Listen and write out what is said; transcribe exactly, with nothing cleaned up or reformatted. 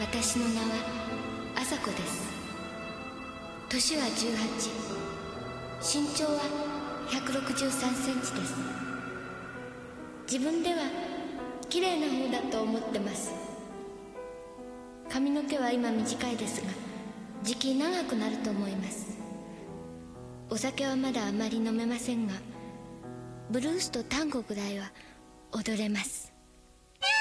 私の名は朝子です。年はじゅうはち、身長はひゃくろくじゅうさんセンチです。自分では綺麗な方だと思ってます。髪の毛は今短いですが、じき長くなると思います。お酒はまだあまり飲めませんが、ブルースとタンゴぐらいは踊れます。